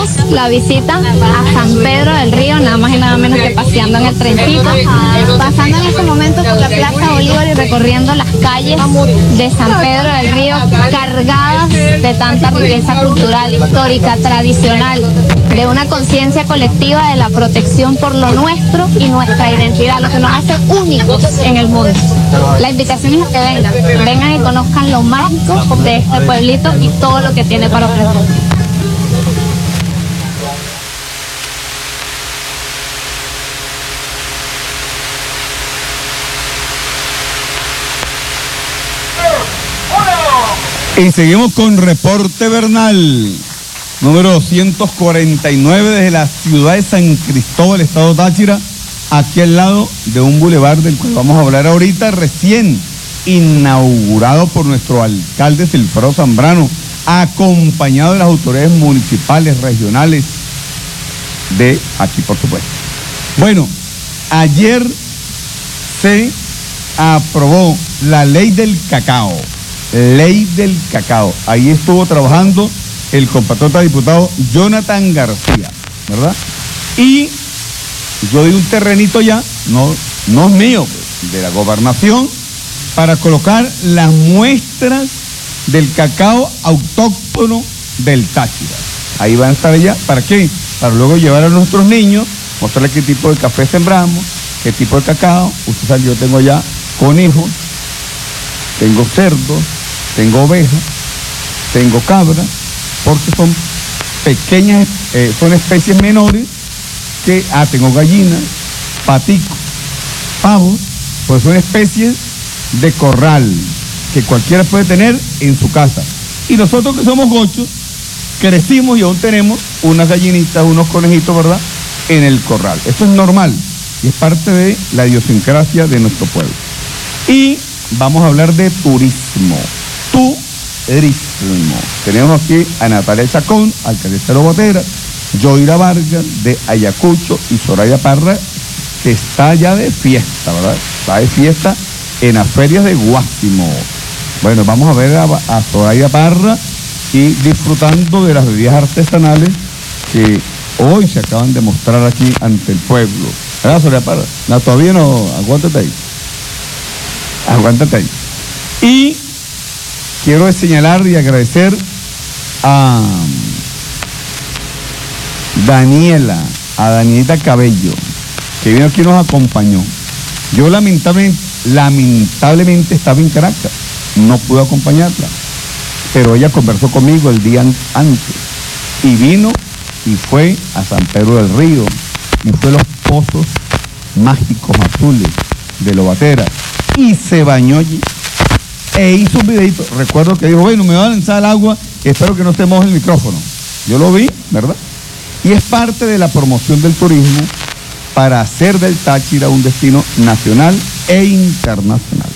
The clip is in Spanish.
Iniciamos la visita a San Pedro del Río, nada más y nada menos que paseando en el trencito, pasando en este momento por la Plaza Bolívar y recorriendo las calles de San Pedro del Río, cargadas de tanta riqueza cultural, histórica, tradicional, de una conciencia colectiva de la protección por lo nuestro y nuestra identidad, lo que nos hace únicos en el mundo. La invitación es a que vengan y conozcan lo mágico de este pueblito y todo lo que tiene para ofrecer. Y seguimos con Reporte Bernal, número 249 desde la ciudad de San Cristóbal, estado Táchira, aquí al lado de un bulevar del cual vamos a hablar ahorita, recién inaugurado por nuestro alcalde Silfredo Zambrano, acompañado de las autoridades municipales, regionales, de aquí por supuesto. Bueno, ayer se aprobó la ley del cacao. Ley del cacao. Ahí estuvo trabajando el compatriota diputado Jonathan García, ¿verdad? Y yo di un terrenito ya, no es mío, pues, de la gobernación, para colocar las muestras del cacao autóctono del Táchira. Ahí van a estar ya, ¿para qué? Para luego llevar a nuestros niños, mostrarles qué tipo de café sembramos, qué tipo de cacao. Usted sabe, yo tengo ya conejos, tengo cerdos, tengo ovejas, tengo cabras, porque son pequeñas, son especies menores que, tengo gallinas, paticos, pavos, pues son especies de corral que cualquiera puede tener en su casa. Y nosotros que somos gochos, crecimos y aún tenemos unas gallinitas, unos conejitos, ¿verdad?, en el corral. Esto es normal y es parte de la idiosincrasia de nuestro pueblo. Y vamos a hablar de turismo. Tenemos aquí a Natalia Chacón, alcaldesa de Los Boteras, Yoira Vargas de Ayacucho y Soraya Parra, que está ya de fiesta, ¿verdad? Está de fiesta en las ferias de Guásimo. Bueno, vamos a ver a Soraya Parra y disfrutando de las bebidas artesanales que hoy se acaban de mostrar aquí ante el pueblo. ¿Verdad, Soraya Parra? No, todavía no, aguántate ahí. Aguántate ahí. Y quiero señalar y agradecer a Danielita Cabello, que vino aquí y nos acompañó. Yo lamentablemente estaba en Caracas, no pude acompañarla, pero ella conversó conmigo el día antes y vino y fue a San Pedro del Río y fue a los pozos mágicos azules de Los Boteras y se bañó allí e hizo un videito. Recuerdo que dijo, bueno, me voy a lanzar al agua, espero que no se moje el micrófono. Yo lo vi, ¿verdad? Y es parte de la promoción del turismo para hacer del Táchira un destino nacional e internacional.